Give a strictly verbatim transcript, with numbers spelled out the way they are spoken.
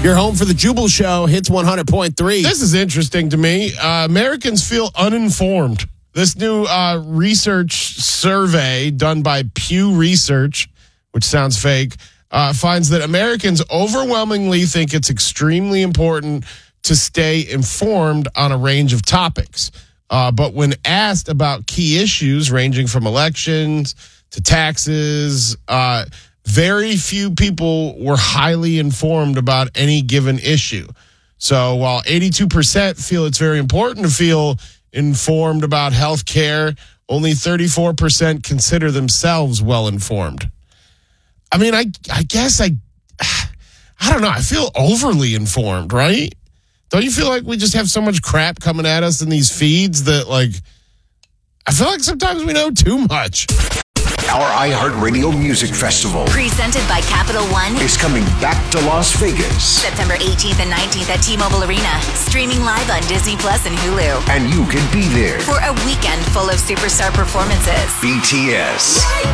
You're home for the Jubal Show, Hits one hundred point three. This is interesting to me. Uh, Americans feel uninformed. This new uh, research survey done by Pew Research, which sounds fake, uh, finds that Americans overwhelmingly think it's extremely important to stay informed on a range of topics. Uh, but when asked about key issues ranging from elections to taxes, uh, very few people were highly informed about any given issue. So while eighty-two percent feel it's very important to feel informed about health care, only thirty-four percent consider themselves well informed. I mean, I I guess I, I don't know. I feel overly informed, right? Don't you feel like we just have so much crap coming at us in these feeds that, like, I feel like sometimes we know too much. Our iHeartRadio Music Festival, presented by Capital One, is coming back to Las Vegas. September eighteenth and nineteenth at T-Mobile Arena. Streaming live on Disney Plus and Hulu. And you can be there for a weekend full of superstar performances. B T S.